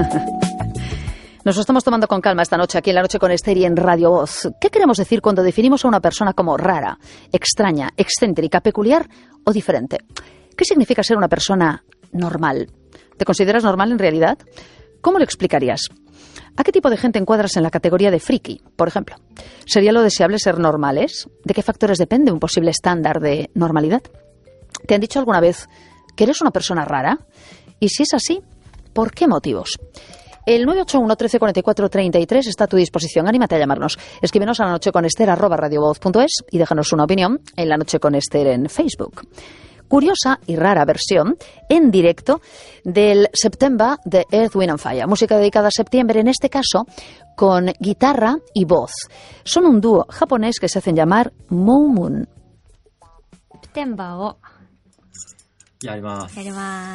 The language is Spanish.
Nos lo estamos tomando con calma esta noche aquí en La Noche con Esther y en Radio Voz. ¿Qué queremos decir cuando definimos a una persona como rara, extraña, excéntrica, peculiar o diferente? ¿Qué significa ser una persona normal? ¿Te consideras normal en realidad? ¿Cómo lo explicarías? ¿A qué tipo de gente encuadras en la categoría de friki, por ejemplo? ¿Sería lo deseable ser normales? ¿De qué factores depende un posible estándar de normalidad? ¿Te han dicho alguna vez que eres una persona rara? Y si es así, ¿por qué motivos? El 981 13 44 33 está a tu disposición. Anímate a llamarnos. Escríbenos a lanocheconester@radiovoz.es y déjanos una opinión en La Noche con Esther en Facebook. Curiosa y rara versión en directo del September de Earth, Wind and Fire. Música dedicada a septiembre, en este caso con guitarra y voz. Son un dúo japonés que se hacen llamar Moon Moon. September をやります。